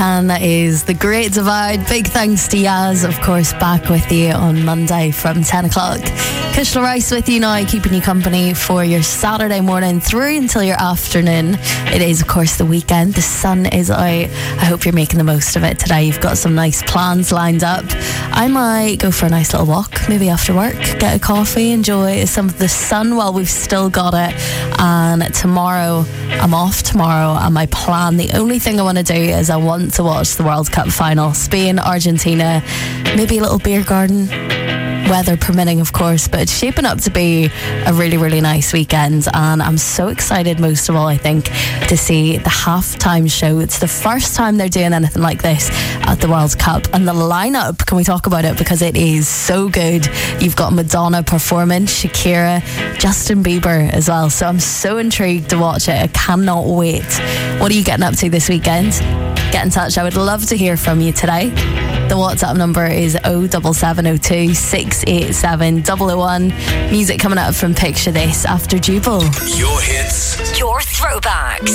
And that is The Great Divide. Big thanks to Yaz, of course, back with you on Monday from 10 o'clock. Kushla Rice with you now, keeping you company for your Saturday morning through until your afternoon. It is, of course, the weekend. The sun is out. I hope you're making the most of it today. You've got some nice plans lined up. I might go for a nice little walk, maybe after work, get a coffee, enjoy some of the sun while we've still got it. And tomorrow, I'm off tomorrow, and my plan, the only thing I want to do is I want to watch the World Cup final. Spain, Argentina, maybe a little beer garden, weather permitting, of course, but it's shaping up to be a really, really nice weekend. And I'm so excited, most of all, I think, to see the halftime show. It's the first time they're doing anything like this at the World Cup. And the lineup, can we talk about it? Because it is so good. You've got Madonna performing, Shakira, Justin Bieber as well. So I'm so intrigued to watch it. I cannot wait. What are you getting up to this weekend? Get in touch. I would love to hear from you today. The WhatsApp number is 07702 687 001. Music coming up from Picture This after Jubal. Your hits. Your throwbacks.